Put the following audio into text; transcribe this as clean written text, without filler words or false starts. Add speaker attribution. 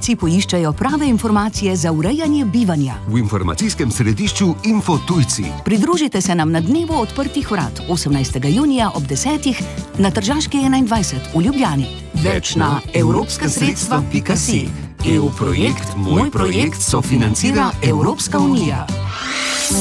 Speaker 1: tujci poiščejo prave informacije za urejanje bivanja.
Speaker 2: V informacijskem središču Info Tujci.
Speaker 1: Pridružite se nam na dnevu odprtih vrat 18. junija ob 10. na Tržaški 21 v Ljubljani.
Speaker 2: Več na evropskasredstva.si. EU projekt Moj projekt sofinancira Evropska unija.